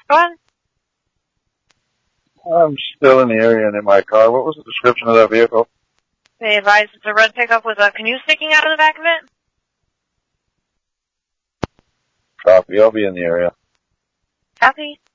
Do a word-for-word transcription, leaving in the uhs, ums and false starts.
Go on. I'm still in the area and in my car. What was the description of that vehicle? They advised it's a red pickup with a canoe sticking out of the back of it. Copy. I'll be in the area. Copy.